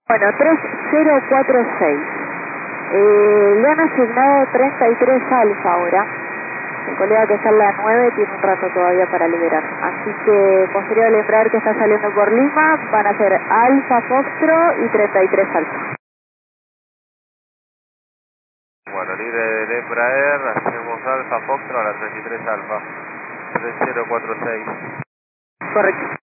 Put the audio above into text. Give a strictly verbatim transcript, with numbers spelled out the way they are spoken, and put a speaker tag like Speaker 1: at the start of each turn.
Speaker 1: Bueno, tres cero cuatro seis. Eh, le han asignado treinta y tres alfa ahora. El colega que está en la nueve tiene un rato todavía para liberar. Así que posterior al Embraer que está saliendo por Lima, van a ser alfa Foxtro y treinta y tres alfa.
Speaker 2: Bueno, libre del Embraer, hacemos alfa Foxtro a la treinta y tres alfa. tres cero cuatro seis.
Speaker 1: Correcto.